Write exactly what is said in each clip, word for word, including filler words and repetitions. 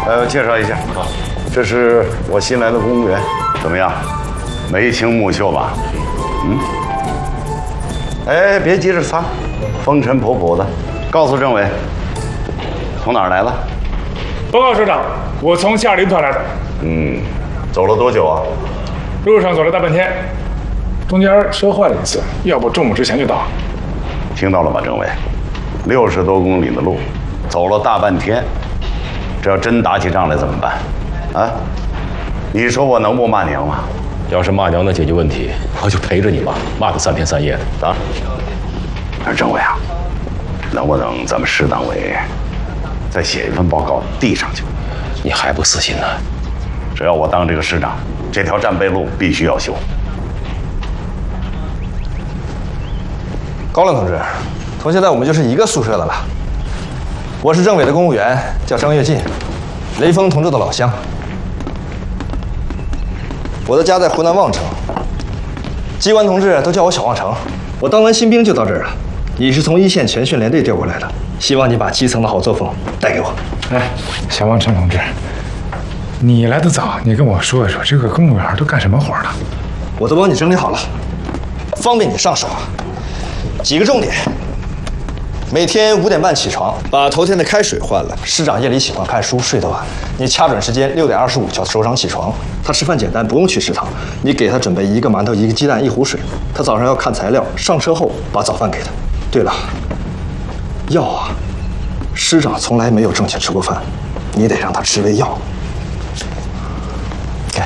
呃，介绍一下，这是我新来的公务员，怎么样？眉清目秀吧？嗯。哎，别急着擦，风尘仆仆的。告诉政委，从哪儿来的？ 报告首长，我从夏林团来的。 嗯，走了多久啊？ 路上走了大半天，中间车坏了一次，要不中午之前就到。 听到了吗，政委？六十多公里的路，走了大半天，这要真打起仗来怎么办？啊？你说我能不骂娘吗？ 要是骂娘能解决问题，我就陪着你骂，骂个三天三夜的。 啊？而政委啊，能不能咱们市党委再写一份报告递上去？ 你还不死心呢？ 只要我当这个市长，这条战备路必须要修。 高亮同志，从现在我们就是一个宿舍的了。我是政委的公务员，叫张跃进，雷锋同志的老乡。我的家在湖南望城，机关同志都叫我小望城。我当完新兵就到这儿了。你是从一线全训练队调过来的，希望你把基层的好作风带给我。 哎，小望城同志，你来的早，你跟我说一说，这个公务员都干什么活的？ 我都帮你整理好了，方便你上手。几个重点：每天五点半起床，把头天的开水换了。师长夜里喜欢看书，睡得晚，你掐准时间，六点二十五叫首长起床。他吃饭简单，不用去食堂，你给他准备一个馒头、一个鸡蛋、一壶水。他早上要看材料，上车后把早饭给他。对了，药啊，师长从来没有正经吃过饭，你得让他吃胃药。给。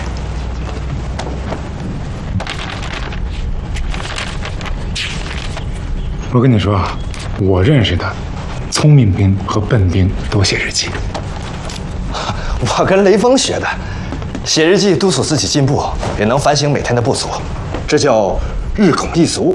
我跟你说啊，我认识的聪明兵和笨兵都写日记。 我跟雷锋学的，写日记督促自己进步，也能反省每天的不足，这叫日拱一卒。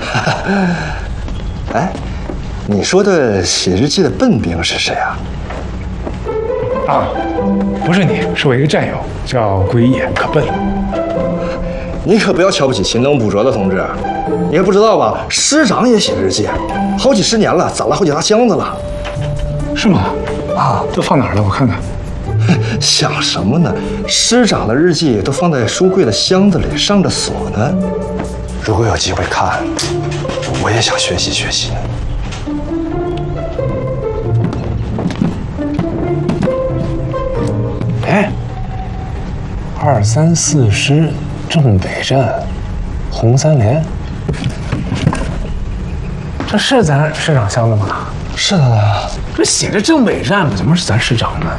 哎，你说的写日记的笨兵是谁啊？ 啊，不是你，是我一个战友，叫归野，可笨了。 你可不要瞧不起勤能补拙的同志，你还不知道吧？师长也写日记，好几十年了，攒了好几大箱子了。 是吗？ 啊， 都放哪儿了？我看看。 想什么呢？师长的日记都放在书柜的箱子里，上着锁呢。如果有机会看，我也想学习学习呢。 哎，二三四师正北站，红三连，这是咱师长箱子吗？ 是的呢。 这写着正北站，怎么是咱师长呢？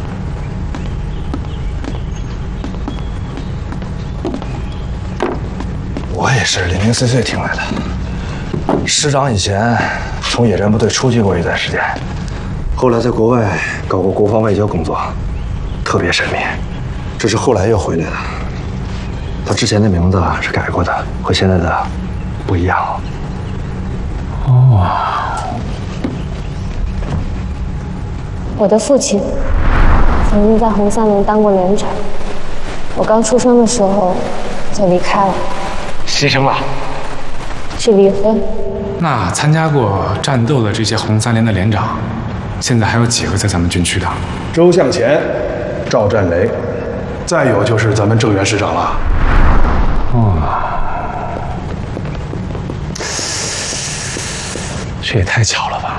我也是零零碎碎听来的。师长以前从野战部队出去过一段时间，后来在国外搞过国防外交工作，特别神秘。这是后来又回来的。他之前的名字是改过的，和现在的不一样。 哦。 我的父亲曾经在红三连当过连长，我刚出生的时候就离开了。 牺牲了， 是离婚。 那参加过战斗的这些红三连的连长，现在还有几个在咱们军区的？ 周向前、赵占雷，再有就是咱们郑源师长了。 哦，这也太巧了吧！